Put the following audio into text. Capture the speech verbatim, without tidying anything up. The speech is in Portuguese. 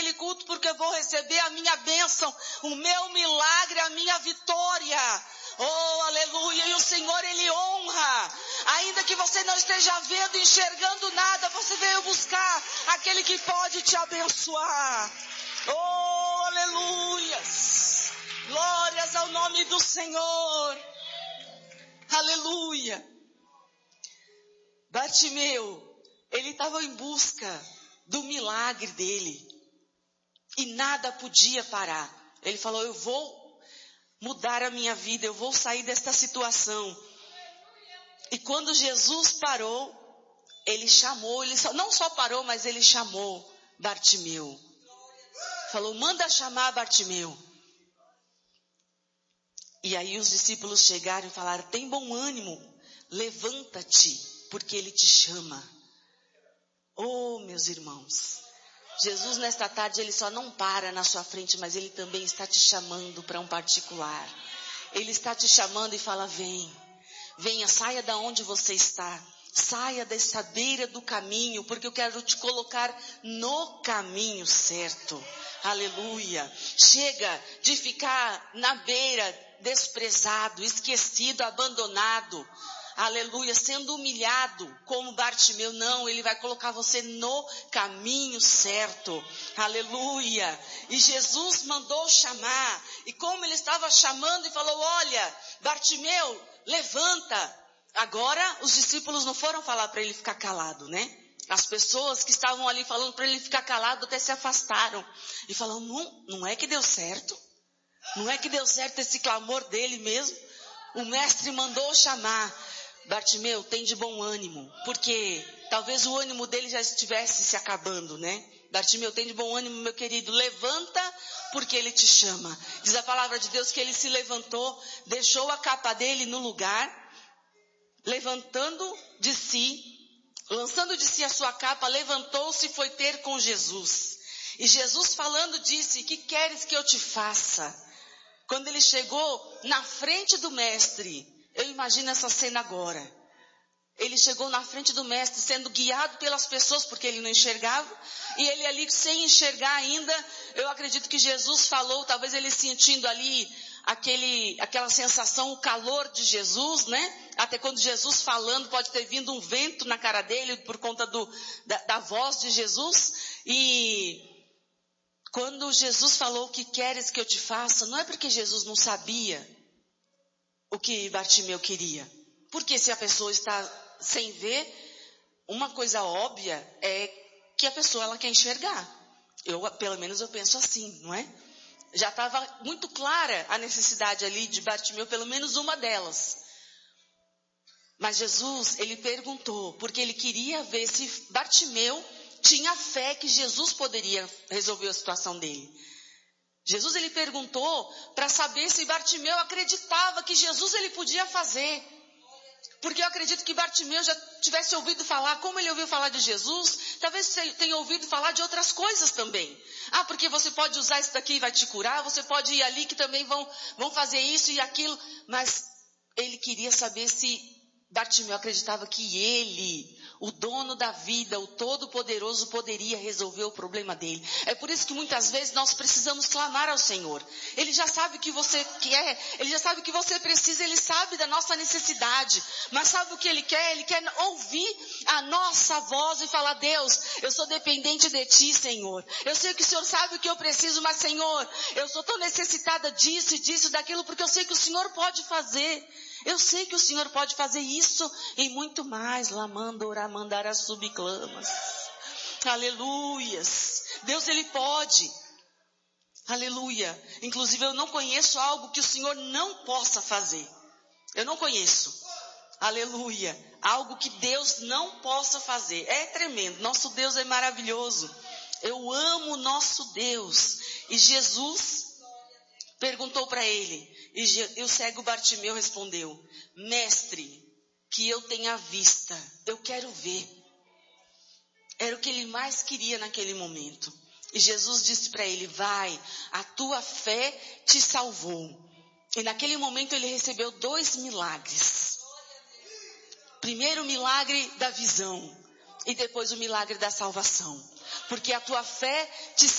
naquele culto porque eu vou receber a minha bênção, o meu milagre, a minha vitória. Oh, aleluia. E o Senhor, Ele honra. Ainda que você não esteja vendo, enxergando nada, você veio buscar aquele que pode te abençoar. Oh, aleluias. Glórias ao nome do Senhor. Aleluia. Bartimeu, ele estava em busca do milagre dele. E nada podia parar. Ele falou, eu vou mudar a minha vida, eu vou sair desta situação. E quando Jesus parou, ele chamou, ele só, não só parou, mas ele chamou Bartimeu. Falou, manda chamar Bartimeu. E aí os discípulos chegaram e falaram, tem bom ânimo, levanta-te, porque ele te chama. Oh, meus irmãos, Jesus nesta tarde, ele só não para na sua frente, mas ele também está te chamando para um particular. Ele está te chamando e fala, vem, venha, saia da onde você está. Saia dessa beira do caminho, porque eu quero te colocar no caminho certo. Aleluia. Chega de ficar na beira, desprezado, esquecido, abandonado. Aleluia, sendo humilhado como Bartimeu. Não, ele vai colocar você no caminho certo. Aleluia. E Jesus mandou chamar. E como ele estava chamando e falou, olha, Bartimeu, levanta. Agora os discípulos não foram falar para ele ficar calado, né? As pessoas que estavam ali falando para ele ficar calado até se afastaram. E falaram, não, não é que deu certo? Não é que deu certo esse clamor dele mesmo? O mestre mandou chamar. Bartimeu, tem de bom ânimo, porque talvez o ânimo dele já estivesse se acabando, né? Bartimeu, tem de bom ânimo, meu querido, levanta, porque ele te chama. Diz a palavra de Deus que ele se levantou, deixou a capa dele no lugar, levantando de si, lançando de si a sua capa, levantou-se e foi ter com Jesus. E Jesus falando disse, que queres que eu te faça? Quando ele chegou na frente do mestre, eu imagino essa cena agora. Ele chegou na frente do mestre, sendo guiado pelas pessoas, porque ele não enxergava. E ele ali, sem enxergar ainda, eu acredito que Jesus falou, talvez ele sentindo ali aquele, aquela sensação, o calor de Jesus, né? Até quando Jesus falando, pode ter vindo um vento na cara dele, por conta do, da, da voz de Jesus. E quando Jesus falou, o que queres que eu te faça? Não é porque Jesus não sabia o que Bartimeu queria. Porque se a pessoa está sem ver, uma coisa óbvia é que a pessoa ela quer enxergar. Eu, pelo menos eu penso assim, não é? Já estava muito clara a necessidade ali de Bartimeu, pelo menos uma delas. Mas Jesus, ele perguntou, porque ele queria ver se Bartimeu tinha fé que Jesus poderia resolver a situação dele. Jesus, ele perguntou para saber se Bartimeu acreditava que Jesus ele podia fazer. Porque eu acredito que Bartimeu já tivesse ouvido falar, como ele ouviu falar de Jesus, talvez tenha ouvido falar de outras coisas também. Ah, porque você pode usar isso daqui e vai te curar, você pode ir ali que também vão, vão fazer isso e aquilo. Mas ele queria saber se Bartimeu acreditava que ele, o dono da vida, o Todo-Poderoso, poderia resolver o problema dele. É por isso que muitas vezes nós precisamos clamar ao Senhor. Ele já sabe o que você quer, ele já sabe o que você precisa, ele sabe da nossa necessidade. Mas sabe o que ele quer? Ele quer ouvir a nossa voz e falar, Deus, eu sou dependente de Ti, Senhor. Eu sei que o Senhor sabe o que eu preciso, mas Senhor, eu sou tão necessitada disso e disso, daquilo, porque eu sei que o Senhor pode fazer. Eu sei que o Senhor pode fazer isso e muito mais. Lamandora, mandara subclamas. Aleluias. Deus, Ele pode. Aleluia. Inclusive, eu não conheço algo que o Senhor não possa fazer. Eu não conheço. Aleluia. Algo que Deus não possa fazer. É tremendo. Nosso Deus é maravilhoso. Eu amo o nosso Deus. E Jesus perguntou para ele. E o cego Bartimeu respondeu, mestre, que eu tenha vista, eu quero ver. Era o que ele mais queria naquele momento. E Jesus disse para ele, vai, a tua fé te salvou. E naquele momento ele recebeu dois milagres. Primeiro o milagre da visão e depois o milagre da salvação. Porque a tua fé te